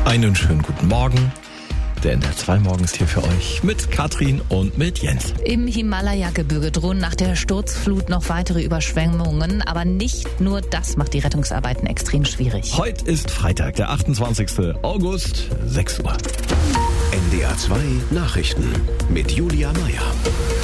Einen schönen guten Morgen. Der NDR 2 Morgen ist hier für euch mit Katrin und mit Jens. Im Himalaya-Gebirge drohen nach der Sturzflut noch weitere Überschwemmungen. Aber nicht nur das macht die Rettungsarbeiten extrem schwierig. Heute ist Freitag, der 28. August, 6 Uhr. NDR 2 Nachrichten mit Julia Meyer.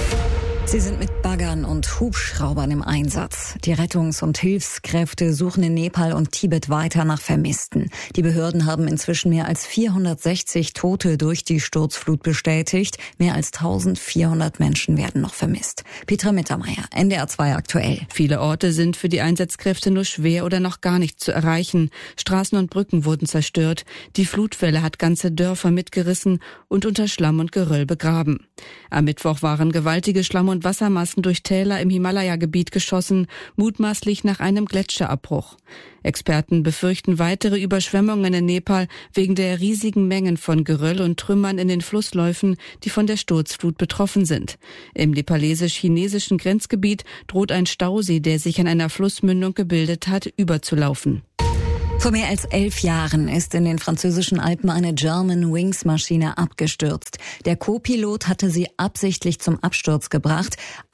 Sie sind mit Baggern und Hubschraubern im Einsatz. Die Rettungs- und Hilfskräfte suchen in Nepal und Tibet weiter nach Vermissten. Die Behörden haben inzwischen mehr als 460 Tote durch die Sturzflut bestätigt. Mehr als 1400 Menschen werden noch vermisst. Petra Mittermeier, NDR 2 aktuell. Viele Orte sind für die Einsatzkräfte nur schwer oder noch gar nicht zu erreichen. Straßen und Brücken wurden zerstört. Die Flutwelle hat ganze Dörfer mitgerissen und unter Schlamm und Geröll begraben. Am Mittwoch waren gewaltige Schlamm- und Wassermassen durch Täler im Himalaya-Gebiet geschossen, mutmaßlich nach einem Gletscherabbruch. Experten befürchten weitere Überschwemmungen in Nepal wegen der riesigen Mengen von Geröll und Trümmern in den Flussläufen, die von der Sturzflut betroffen sind. Im nepalesisch-chinesischen Grenzgebiet droht ein Stausee, der sich an einer Flussmündung gebildet hat, überzulaufen. Vor mehr als 11 Jahren ist in den französischen Alpen eine Germanwings-Maschine abgestürzt. Der Co-Pilot hatte sie absichtlich zum Absturz gebracht.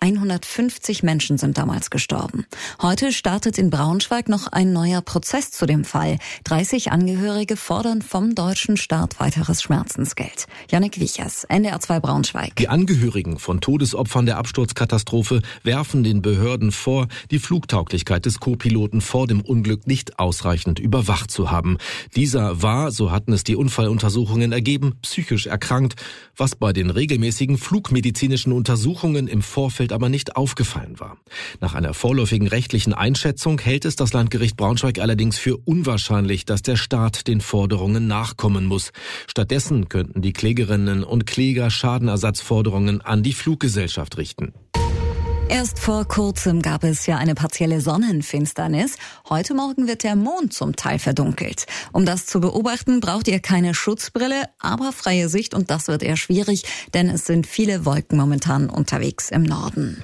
150 Menschen sind damals gestorben. Heute startet in Braunschweig noch ein neuer Prozess zu dem Fall. 30 Angehörige fordern vom deutschen Staat weiteres Schmerzensgeld. Jannik Wichers, NDR 2 Braunschweig. Die Angehörigen von Todesopfern der Absturzkatastrophe werfen den Behörden vor, die Flugtauglichkeit des Co-Piloten vor dem Unglück nicht ausreichend überwacht zu haben. Dieser war, so hatten es die Unfalluntersuchungen ergeben, psychisch erkrankt, was bei den regelmäßigen flugmedizinischen Untersuchungen im Vorfeld aber nicht aufgefallen war. Nach einer vorläufigen rechtlichen Einschätzung hält es das Landgericht Braunschweig allerdings für unwahrscheinlich, dass der Staat den Forderungen nachkommen muss. Stattdessen könnten die Klägerinnen und Kläger Schadenersatzforderungen an die Fluggesellschaft richten. Erst vor kurzem gab es ja eine partielle Sonnenfinsternis. Heute Morgen wird der Mond zum Teil verdunkelt. Um das zu beobachten, braucht ihr keine Schutzbrille, aber freie Sicht, und das wird eher schwierig, denn es sind viele Wolken momentan unterwegs im Norden.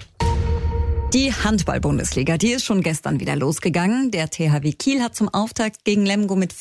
Die Handball-Bundesliga, die ist schon gestern wieder losgegangen. Der THW Kiel hat zum Auftakt gegen Lemgo mit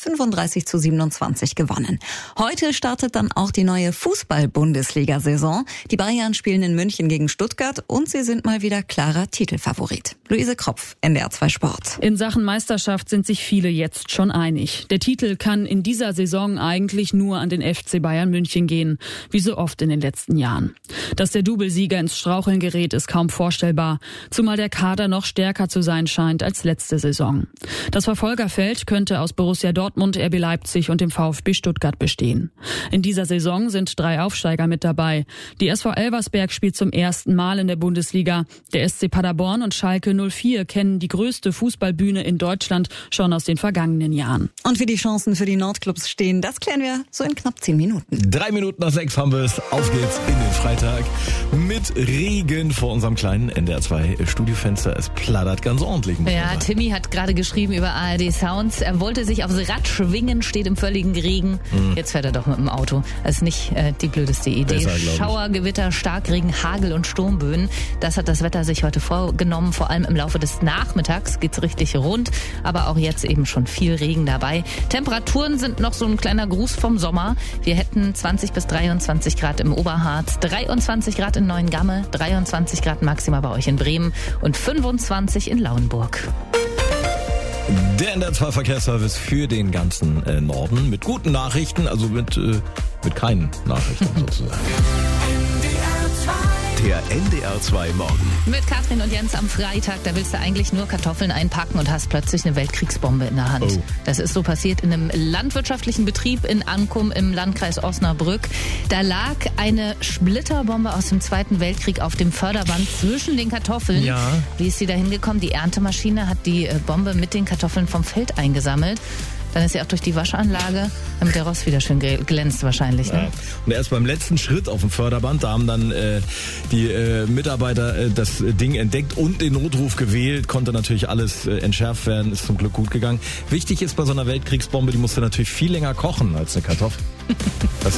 35:27 gewonnen. Heute startet dann auch die neue Fußball-Bundesliga-Saison. Die Bayern spielen in München gegen Stuttgart und sie sind mal wieder klarer Titelfavorit. Luise Kropf, NDR 2 Sport. In Sachen Meisterschaft sind sich viele jetzt schon einig. Der Titel kann in dieser Saison eigentlich nur an den FC Bayern München gehen, wie so oft in den letzten Jahren. Dass der Doublesieger ins Straucheln gerät, ist kaum vorstellbar. Zumal der Kader noch stärker zu sein scheint als letzte Saison. Das Verfolgerfeld könnte aus Borussia Dortmund, RB Leipzig und dem VfB Stuttgart bestehen. In dieser Saison sind 3 Aufsteiger mit dabei. Die SV Elversberg spielt zum ersten Mal in der Bundesliga. Der SC Paderborn und Schalke 04 kennen die größte Fußballbühne in Deutschland schon aus den vergangenen Jahren. Und wie die Chancen für die Nordclubs stehen, das klären wir so in knapp 10 Minuten. 3 Minuten nach 6 haben wir es. Auf geht's in den Freitag mit Regen vor unserem kleinen NDR 2 Studiofenster. Es plattert ganz ordentlich. Ja, Timmy hat gerade geschrieben über ARD Sounds. Er wollte sich aufs Rad schwingen, steht im völligen Regen. Jetzt fährt er doch mit dem Auto. Das ist nicht die blödeste Idee. Besser, Schauer, Gewitter, Starkregen, Hagel und Sturmböen. Das hat das Wetter sich heute vorgenommen. Vor allem im Laufe des Nachmittags geht's richtig rund. Aber auch jetzt eben schon viel Regen dabei. Temperaturen sind noch so ein kleiner Gruß vom Sommer. Wir hätten 20 bis 23 Grad im Oberharz, 23 Grad in Neuengamme, 23 Grad maximal bei euch in Bremen und 25 in Lauenburg. Der NDR 2 Verkehrsservice für den ganzen Norden mit guten Nachrichten, also mit keinen Nachrichten sozusagen. Der NDR 2 Morgen. Mit Katrin und Jens am Freitag, da willst du eigentlich nur Kartoffeln einpacken und hast plötzlich eine Weltkriegsbombe in der Hand. Oh. Das ist so passiert in einem landwirtschaftlichen Betrieb in Ankum im Landkreis Osnabrück. Da lag eine Splitterbombe aus dem Zweiten Weltkrieg auf dem Förderband zwischen den Kartoffeln. Ja. Wie ist sie da hingekommen? Die Erntemaschine hat die Bombe mit den Kartoffeln vom Feld eingesammelt. Dann ist sie auch durch die Waschanlage, damit der Rost wieder schön glänzt wahrscheinlich. Ne? Ja. Und erst beim letzten Schritt auf dem Förderband, da haben dann die Mitarbeiter das Ding entdeckt und den Notruf gewählt, konnte natürlich alles entschärft werden, ist zum Glück gut gegangen. Wichtig ist bei so einer Weltkriegsbombe, die musste natürlich viel länger kochen als eine Kartoffel. Das